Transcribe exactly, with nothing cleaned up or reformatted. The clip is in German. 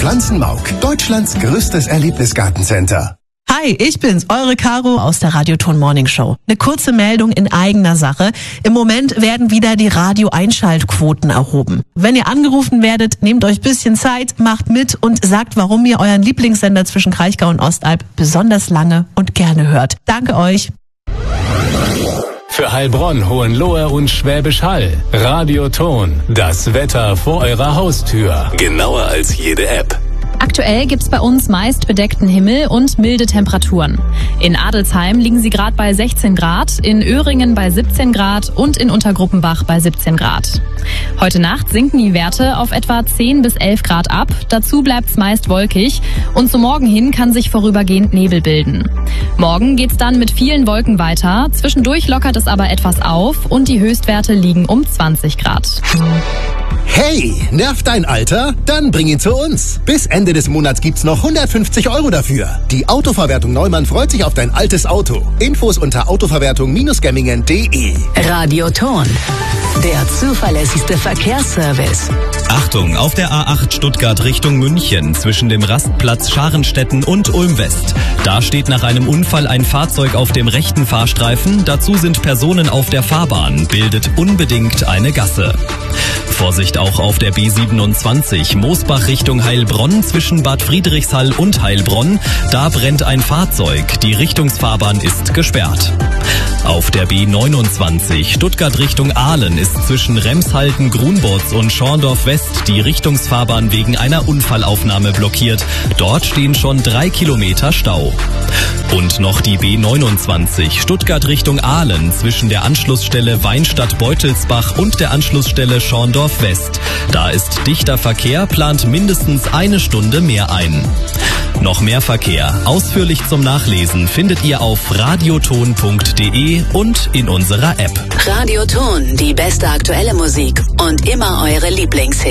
Pflanzenmauk, Deutschlands größtes Erlebnisgartencenter. Hi, ich bin's, eure Caro aus der Radioton Morning Show. Eine kurze Meldung in eigener Sache. Im Moment werden wieder die Radio-Einschaltquoten erhoben. Wenn ihr angerufen werdet, nehmt euch bisschen Zeit, macht mit und sagt, warum ihr euren Lieblingssender zwischen Kraichgau und Ostalb besonders lange und gerne hört. Danke euch. Für Heilbronn, Hohenlohe und Schwäbisch Hall. Radioton, das Wetter vor eurer Haustür. Genauer als jede App. Aktuell gibt's bei uns meist bedeckten Himmel und milde Temperaturen. In Adelsheim liegen sie gerade bei sechzehn Grad, in Öhringen bei siebzehn Grad und in Untergruppenbach bei siebzehn Grad. Heute Nacht sinken die Werte auf etwa zehn bis elf Grad ab. Dazu bleibt's meist wolkig und zum Morgen hin kann sich vorübergehend Nebel bilden. Morgen geht's dann mit vielen Wolken weiter. Zwischendurch lockert es aber etwas auf und die Höchstwerte liegen um zwanzig Grad. Hey, nervt dein Alter? Dann bring ihn zu uns. Bis Ende des Monats gibt's noch hundertfünfzig Euro dafür. Die Autoverwertung Neumann freut sich auf dein altes Auto. Infos unter autoverwertung Gemmingen punkt de. Radioton, der zuverlässigste Verkehrsservice. Achtung, auf der A acht Stuttgart Richtung München zwischen dem Rastplatz Scharenstetten und Ulm West. Da steht nach einem Unfall ein Fahrzeug auf dem rechten Fahrstreifen. Dazu sind Personen auf der Fahrbahn. Bildet unbedingt eine Gasse. Vorsicht auch auf der B siebenundzwanzig Moosbach Richtung Heilbronn zwischen Bad Friedrichshall und Heilbronn. Da brennt ein Fahrzeug. Die Richtungsfahrbahn ist gesperrt. Auf der B neunundzwanzig Stuttgart Richtung Aalen ist zwischen Remshalden, Grunbotz und Schorndorf West die Richtungsfahrbahn wegen einer Unfallaufnahme blockiert. Dort stehen schon drei Kilometer Stau. Und noch die B neunundzwanzig Stuttgart Richtung Aalen zwischen der Anschlussstelle Weinstadt-Beutelsbach und der Anschlussstelle Schorndorf West. Da ist dichter Verkehr, plant mindestens eine Stunde mehr ein. Noch mehr Verkehr, ausführlich zum Nachlesen, findet ihr auf radioton punkt de und in unserer App. Radioton, die beste aktuelle Musik und immer eure Lieblingshits.